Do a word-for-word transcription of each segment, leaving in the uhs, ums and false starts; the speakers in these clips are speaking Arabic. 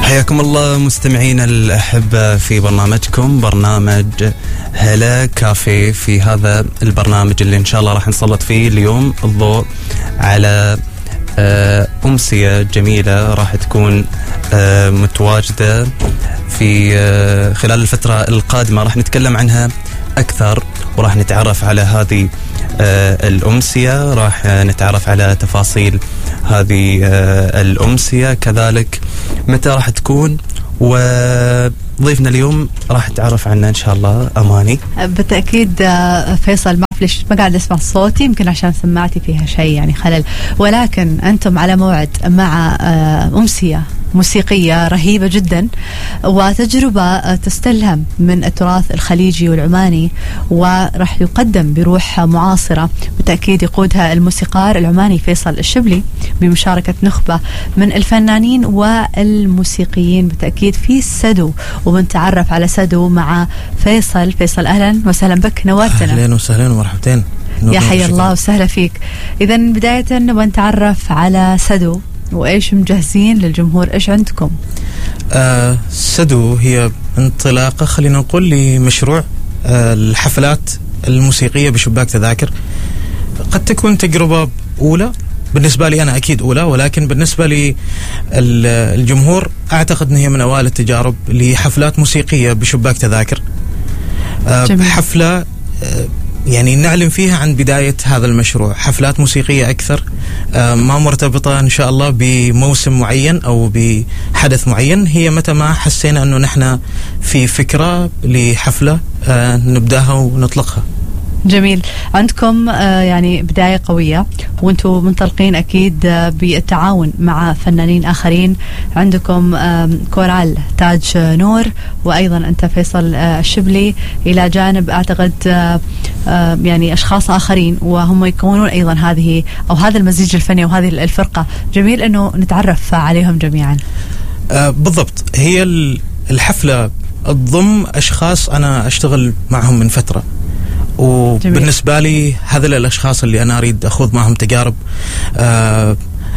حياكم الله مستمعينا الأحبة في برنامجكم برنامج هلا كافي. في هذا البرنامج اللي إن شاء الله راح نسلط فيه اليوم الضوء على أمسية جميلة راح تكون متواجدة في خلال الفترة القادمة. راح نتكلم عنها أكثر وراح نتعرف على هذه الأمسية، راح نتعرف على تفاصيل هذه الأمسية، كذلك متى راح تكون، وضيفنا اليوم راح نتعرف عنه إن شاء الله أماني. بالتأكيد فيصل، ما ليش ما قاعد أسمع صوتي، يمكن عشان سماعتي فيها شيء يعني خلل، ولكن أنتم على موعد مع أمسية موسيقية رهيبة جدا وتجربة تستلهم من التراث الخليجي والعماني، وراح يقدم بروح معاصرة بالتأكيد يقودها الموسيقار العماني فيصل الشبلي بمشاركة نخبة من الفنانين والموسيقيين بالتأكيد في سدو. وبنتعرف على سدو مع فيصل. فيصل أهلا وسهلا بك، نورتنا. أهلا وسهلا ومرحبتين، يا حي الله وسهلا فيك. إذا بداية نبغى نتعرف على سدو وإيش مجهزين للجمهور، إيش عندكم؟ آه سدو هي انطلاقة خلينا نقول لمشروع آه الحفلات الموسيقية بشباك تذاكر. قد تكون تجربة أولى بالنسبة لي أنا، أكيد أولى، ولكن بالنسبة للجمهور أعتقد أن هي من أوائل التجارب لحفلات موسيقية بشباك تذاكر. آه حفلة آه يعني نعلم فيها عن بداية هذا المشروع، حفلات موسيقية أكثر آه ما مرتبطة إن شاء الله بموسم معين أو بحدث معين، هي متى ما حسينا أنه نحن في فكرة لحفلة آه نبدأها ونطلقها. جميل. عندكم آه يعني بداية قوية وانتم منطلقين أكيد آه بالتعاون مع فنانين آخرين. عندكم آه كورال تاج نور، وأيضا أنت فيصل آه الشبلي، إلى جانب أعتقد آه آه يعني أشخاص آخرين وهم يكونون أيضا هذه أو هذا المزيج الفني وهذه الفرقة. جميل أنه نتعرف عليهم جميعا. آه بالضبط، هي الحفلة تضم أشخاص أنا أشتغل معهم من فترة، وبالنسبة لي هذا الأشخاص اللي أنا أريد أخوض معهم تجارب. آه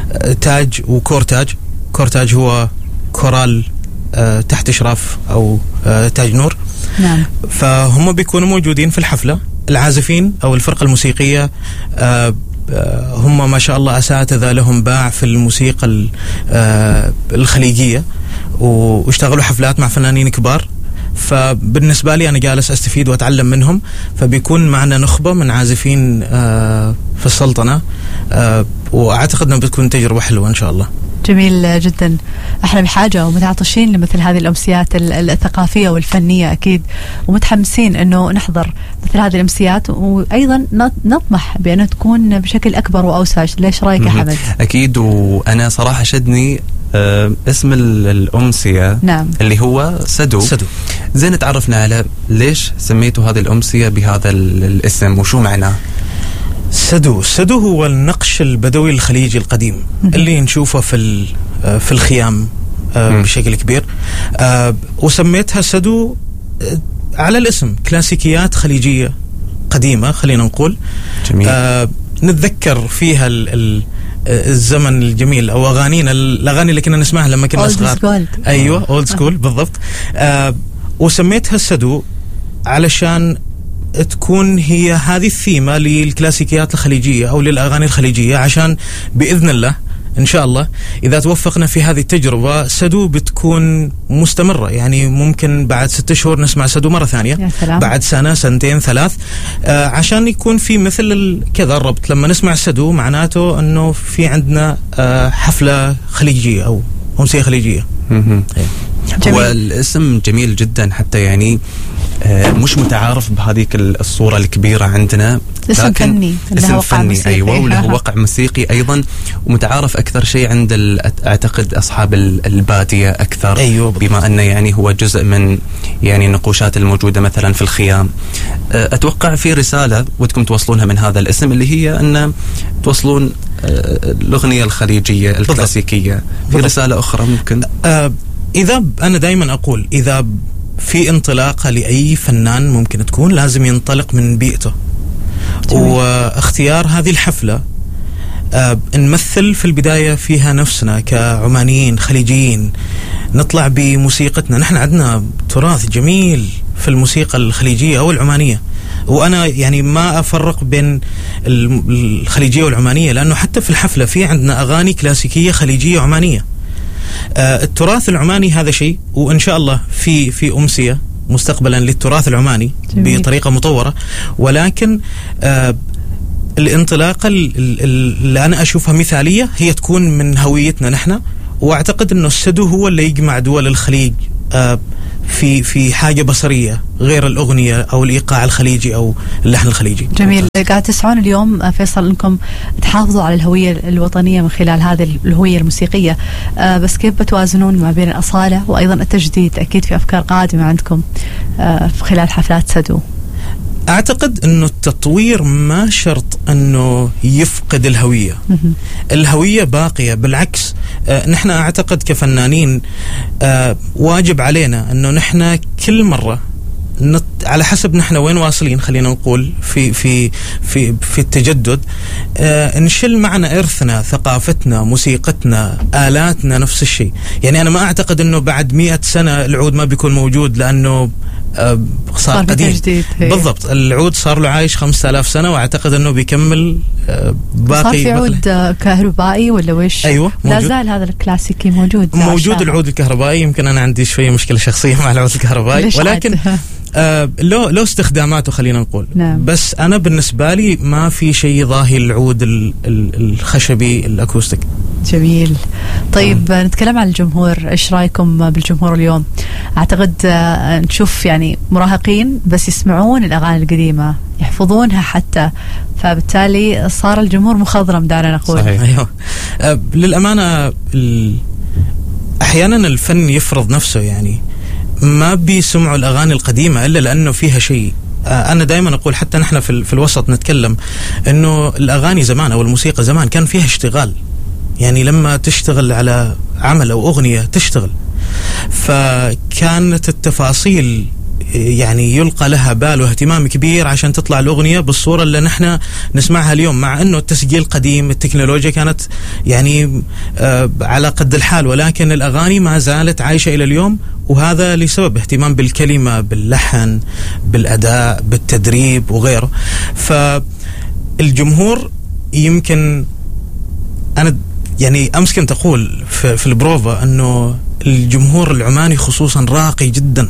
تاج وكورتاج. كورتاج هو كورال آه تحت إشراف أو آه تاج نور. نعم. فهم بيكونوا موجودين في الحفلة. العازفين أو الفرقة الموسيقية آه هم ما شاء الله أساتذة لهم باع في الموسيقى آه الخليجية، واشتغلوا حفلات مع فنانين كبار. فبالنسبة لي أنا جالس أستفيد وأتعلم منهم، فبيكون معنا نخبة من عازفين آه في السلطنة، آه وأعتقد أنها بتكون تجربة حلوة إن شاء الله. جميل جدا. احنا بحاجة ومتعطشين لمثل هذه الأمسيات الثقافية والفنية أكيد، ومتحمسين أنه نحضر مثل هذه الأمسيات، وأيضا نطمح بأنه تكون بشكل أكبر وأوسع. ليش رأيك يا حمد؟ أكيد. وأنا صراحة شدني آه اسم الأمسية. نعم. اللي هو سدو. سدو. زين تعرفنا على ليش سميتوا هذه الأمسية بهذا الاسم وشو معناه؟ سدو سدو هو النقش البدوي الخليجي القديم اللي نشوفه في في الخيام بشكل كبير، وسميتها سدو على الاسم. كلاسيكيات خليجية قديمة خلينا نقول. جميل. نتذكر فيها ال الزمن الجميل او اغانينا، الاغاني اللي كنا نسمعها لما كنا صغار. ايوه اولد سكول بالضبط. آه وسميتها سدو علشان تكون هي هذه الثيمة للكلاسيكيات الخليجية أو للأغاني الخليجية، عشان بإذن الله إن شاء الله إذا توفقنا في هذه التجربة سدو بتكون مستمرة. يعني ممكن بعد ستة شهور نسمع سدو مرة ثانية، بعد سنة سنتين ثلاث، آه عشان يكون في مثل كذا الربط. لما نسمع سدو معناته أنه في عندنا آه حفلة خليجية أو أمسية خليجية. والاسم جميل جدا، حتى يعني مش متعارف بهذيك الصورة الكبيرة عندنا. اسم فني، اسم فني أيوة، وله وقع موسيقي أيضا، ومتعارف أكثر شيء عند أعتقد أصحاب البادية أكثر. أيوة. بما أنه يعني هو جزء من يعني النقوشات الموجودة مثلا في الخيام. أتوقع في رسالة ودكم توصلونها من هذا الاسم، اللي هي أن توصلون الأغنية الخليجية الكلاسيكية. في رسالة أخرى ممكن؟ أه إذا أنا دائما أقول إذا في انطلاقة لأي فنان ممكن تكون لازم ينطلق من بيئته. جميل. واختيار هذه الحفلة آه نمثل في البداية فيها نفسنا كعمانيين خليجيين، نطلع بموسيقتنا. نحن عندنا تراث جميل في الموسيقى الخليجية أو العمانية، وأنا يعني ما أفرق بين الخليجية والعمانية، لأنه حتى في الحفلة في عندنا أغاني كلاسيكية خليجية عمانية. آه التراث العماني هذا شيء، وإن شاء الله في في أمسية مستقبلا للتراث العماني جميل. بطريقة مطورة، ولكن آه الانطلاقة اللي أنا أشوفها مثالية هي تكون من هويتنا نحن، وأعتقد أنه السدو هو اللي يجمع دول الخليج آه في في حاجة بصرية غير الأغنية أو الإيقاع الخليجي أو اللحن الخليجي. جميل. قاعد تسعون اليوم فيصل أنكم تحافظوا على الهوية الوطنية من خلال هذه الهوية الموسيقية، آه بس كيف بتوازنون ما بين الأصالة وأيضا التجديد؟ أكيد في أفكار قادمة عندكم آه في خلال حفلات سدو. أعتقد أنه التطوير ما شرط أنه يفقد الهوية. الهوية باقية، بالعكس آه نحن أعتقد كفنانين آه واجب علينا أنه نحن كل مرة نت على حسب نحن وين واصلين، خلينا نقول في في في في التجدد آه نشل معنا إرثنا، ثقافتنا، موسيقتنا، آلاتنا، نفس الشيء. يعني أنا ما أعتقد أنه بعد مئة سنة العود ما بيكون موجود، لأنه آه صار, صار قديم. بالضبط، العود صار له عايش خمسة آلاف سنة، واعتقد انه بيكمل آه باقي. صار في عود آه كهربائي ولا وش؟ ايوه موجود. لا زال هذا الكلاسيكي موجود موجود العود الكهربائي. يمكن انا عندي شويه مشكله شخصيه مع العود الكهربائي، ولكن آه له له استخداماته خلينا نقول. نعم. بس انا بالنسبه لي ما في شيء ضاهي العود الخشبي الاكوستيك. جميل. طيب آه. نتكلم عن الجمهور، ايش رايكم بالجمهور اليوم؟ اعتقد آه نشوف يعني مراهقين بس يسمعون الاغاني القديمه، يحفظونها حتى، فبالتالي صار الجمهور مخضرم دعنا نقول. صحيح. ايوه آه للامانه احيانا الفن يفرض نفسه، يعني ما بيسمعوا الأغاني القديمة إلا لأنه فيها شيء. أنا دائما أقول حتى نحن في, في الوسط نتكلم أنه الأغاني زمان أو الموسيقى زمان كان فيها اشتغال، يعني لما تشتغل على عمل أو أغنية تشتغل، فكانت التفاصيل يعني يلقى لها بال واهتمام كبير عشان تطلع الأغنية بالصورة اللي نحن نسمعها اليوم، مع أنه التسجيل قديم، التكنولوجيا كانت يعني آه على قد الحال، ولكن الأغاني ما زالت عايشة إلى اليوم، وهذا لسبب اهتمام بالكلمة، باللحن، بالأداء، بالتدريب وغيره. فالجمهور يمكن أنا يعني أمس كنت أقول في, في البروفا أنه الجمهور العماني خصوصا راقي جدا،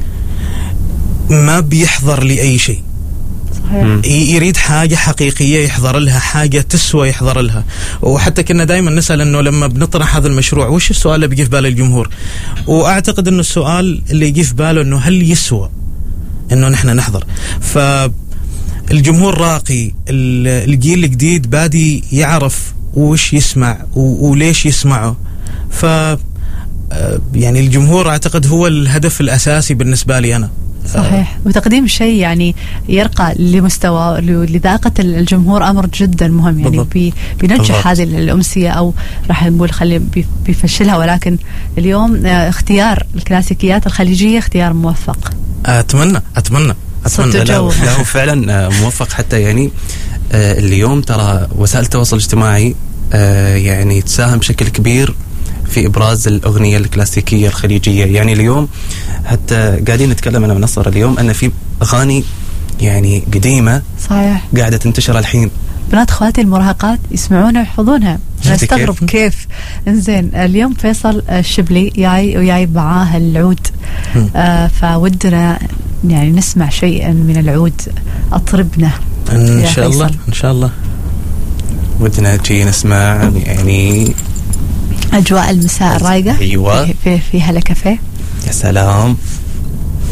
ما بيحضر لأي شيء. صحيح. يريد حاجة حقيقية يحضر لها، حاجة تسوى يحضر لها. وحتى كنا دائما نسأل أنه لما بنطرح هذا المشروع وش السؤال اللي بيجي في بال الجمهور، وأعتقد أنه السؤال اللي يجي في باله أنه هل يسوى أنه نحن نحضر. فالجمهور راقي، الجيل الجديد بادي يعرف وش يسمع وليش يسمعه. ف يعني الجمهور أعتقد هو الهدف الأساسي بالنسبة لي أنا. صحيح. وتقديم شيء يعني يرقى لمستوى لذاقة الجمهور أمر جدا مهم، يعني بي بينجح هذه الأمسية، أو راح نقول خلي بيفشلها، ولكن اليوم اختيار الكلاسيكيات الخليجية اختيار موفق. أتمنى أتمنى أتمنى لا هو فعلا موفق. حتى يعني اليوم ترى وسائل التواصل الاجتماعي يعني تساهم بشكل كبير في إبراز الأغنية الكلاسيكية الخليجية. يعني اليوم حتى قاعدين نتكلم أنا ونصر اليوم أن في أغاني يعني قديمة صحيح قاعدة تنتشر الحين، بنات خواتي المراهقات يسمعونها ويحفظونها. أنا استغرب كيف, كيف. إنزين اليوم فيصل الشبلي جاي وجاي معاه العود، آه فودنا يعني نسمع شيئا من العود، أطربنا إن شاء الله. إن شاء الله ودنا تجي نسمع يعني أجواء المساء الرايقة. أيوة. في في هلا كافيه. يا سلام.